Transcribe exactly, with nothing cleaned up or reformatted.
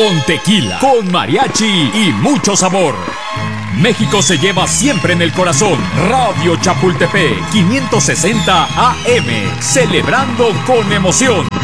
con tequila, con mariachi y mucho sabor. México se lleva siempre en el corazón. Radio Chapultepec, quinientos sesenta A M, celebrando con emoción.